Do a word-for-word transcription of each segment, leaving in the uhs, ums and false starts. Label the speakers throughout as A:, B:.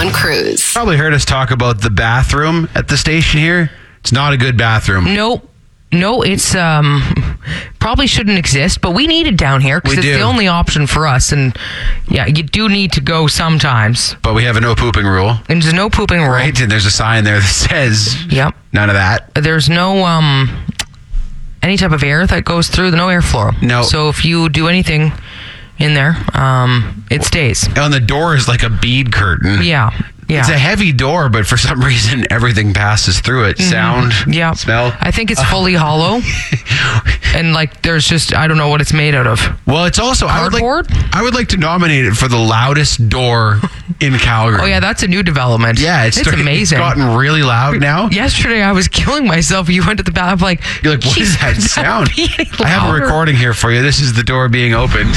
A: on Cruise.
B: Probably heard us talk about the bathroom at the station here. It's not a good bathroom.
C: Nope. No, it's um probably shouldn't exist, but we need it down here because it's
B: do.
C: the only option for us. And yeah, you do need to go sometimes.
B: But we have a no pooping rule.
C: And there's no pooping rule.
B: Right? And there's a sign there that says
C: Yep.
B: none of that.
C: There's no um any type of air that goes through, no airflow.
B: No.
C: So if you do anything in there, um, it stays.
B: On the door is like a bead curtain.
C: Yeah. Yeah.
B: It's a heavy door, but for some reason, everything passes through it. Sound,
C: yeah.
B: smell.
C: I think it's fully hollow. And like, there's just, I don't know what it's made out of.
B: Well, it's also, I would,
C: Cardboard?
B: like, I would like to nominate it for the loudest door in Calgary.
C: Oh yeah, that's a new development.
B: Yeah, it's,
C: it's
B: started-
C: amazing.
B: It's gotten really loud now.
C: Yesterday, I was killing myself. You went to the bathroom, like,
B: You're like, what is
C: "Jeez,
B: that
C: could
B: sound?
C: be any
B: I have a
C: louder?"
B: recording here for you. This is the door being opened.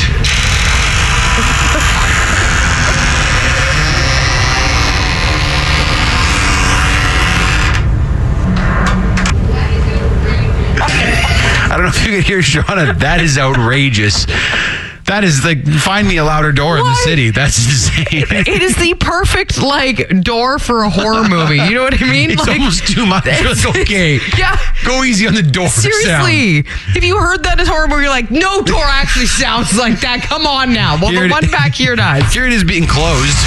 B: I don't know if you could hear Shauna. That is outrageous. That is like, find me a louder door in the
C: What?
B: city. That's insane.
C: It is the perfect like door for a horror movie. You know what I mean?
B: It's
C: like,
B: almost too much. You're like, okay,
C: yeah.
B: go easy on the door.
C: Seriously, if you heard that as horror movie, you're like, no door actually sounds like that. Come on now. Well,
B: Here
C: the
B: it-
C: one back here does.
B: Sound. Here it is being closed.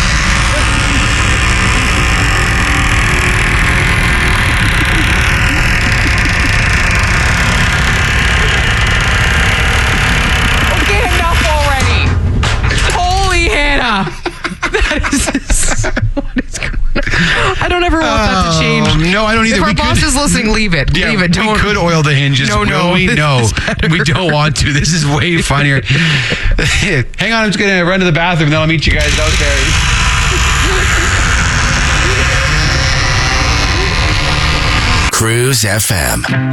C: Okay, enough already. Holy Hannah. That is, what is going on? I don't ever want that to change.
B: Um, no, I don't either.
C: If our
B: We
C: boss
B: could-
C: is listening, leave it.
B: Yeah,
C: leave it.
B: we
C: Don't.
B: could oil the hinges.
C: No,
B: Will
C: no,
B: we?
C: this
B: No,
C: is better.
B: we don't want to. This is way funnier. Hang on, I'm just going to run to the bathroom, then I'll meet you guys out there.
D: Cruise F M.